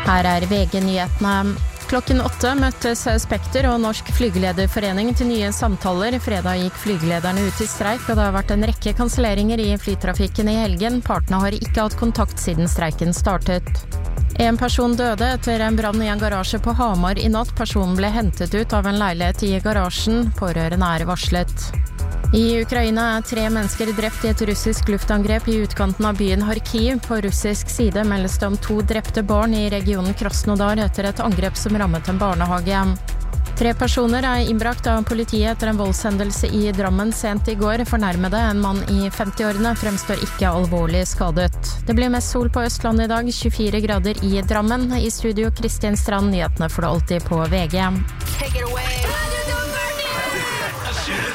Her VG-nyhetene. Klokken 8 møttes Spekter og Norsk Flygelederforening til nye samtaler. Fredag gikk flygelederne ut i streik, og det har vært en rekke kanselleringer i flytrafikken i helgen. Partene har ikke hatt kontakt siden streiken startet. En person døde etter en brann i en garasje på Hamar i natt. Personen ble hentet ut av en leilighet i garasjen. Pårørende varslet. I Ukraina 3 mennesker drept i et russisk luftangrep i utkanten av byen Kharkiv. På russisk side meldes det om 2 drepte barn i regionen Krasnodar etter et angrep som rammet en barnehage. 3 personer innbrakt av politiet etter en voldshendelse i Drammen sent i går. Fornærmede, en mann i 50-årene, fremstår ikke alvorlig skadet. Det blir mest sol på Østlandet i dag, 24 grader i Drammen. I studio Kristin Strand, nyhetene får du alltid på VG.